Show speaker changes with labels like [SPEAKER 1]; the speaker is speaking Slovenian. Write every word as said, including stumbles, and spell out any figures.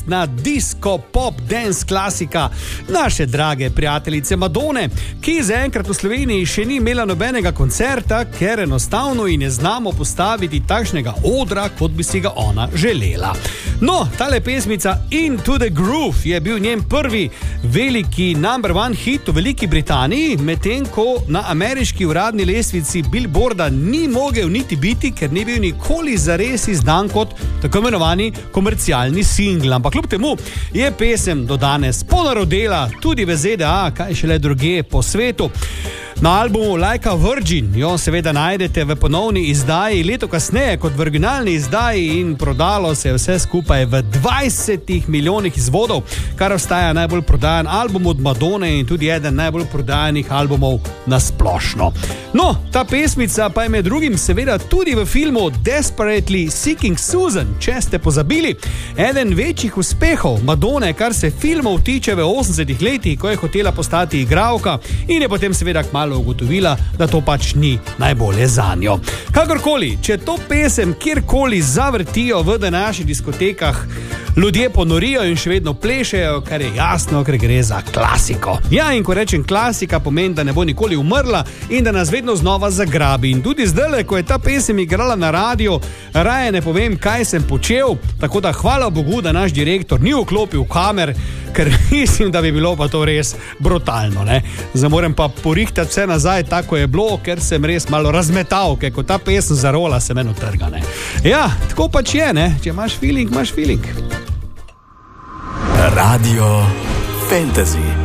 [SPEAKER 1] na disco pop dance klasika naše drage prijateljice Madone, ki zaenkrat v Sloveniji še ni imela nobenega koncerta, ker enostavno ji ne znamo postaviti takšnega odra, kot bi si ga ona želela. No, tale pesmica Into the Groove je bil njen prvi veliki number one hit v Veliki Britaniji, medtem ko na ameriški uradni lestvici Billboarda ni mogel niti biti, ker ni bil nikoli zares izdan kot tako imenovani komercialni singl. Ampak kljub temu je pesem do danes ponarodela tudi v Z D A, kaj šele drugje po svetu. Na albumu Like a Virgin jo seveda najdete v ponovni izdaji leto kasneje kot v originalni izdaji in prodalo se je vse skupaj v dvajsetih milijonih izvodov, kar ostaja najbolj prodajan album od Madone in tudi eden najbolj prodajanih albumov na splošno. No, ta pesmica pa je med drugim seveda tudi v filmu Desperately Seeking Susan, če ste pozabili, eden večjih uspehov Madone, kar se filmov tiče v osemdesetih letih, ko je hotela postati igralka in je potem seveda kmalu ugotovila, da to pač ni najbolje zanjo. Kakorkoli, če to pesem kjerkoli zavrtijo v današnjih diskotekah, ljudje ponorijo in še vedno plešejo, kar je jasno, ker gre za klasiko. Ja, in ko rečem klasika, pomeni, da ne bo nikoli umrla in da nas vedno znova zagrabi. In tudi zdajle, ko je ta pesem igrala na radio, raje ne povem, kaj sem počel, tako da hvala Bogu, da naš direktor ni vklopil kamer, ker mislim, da bi bilo pa to res brutalno, ne? Zdaj moram pa porihtati vse nazaj, tako je bilo, ker sem res malo razmetal, ker ko ta pesem zarola, se meni utrga, ne? Ja, tako pač je, ne? Če imaš feeling, imaš feeling.
[SPEAKER 2] Radio Fantasy.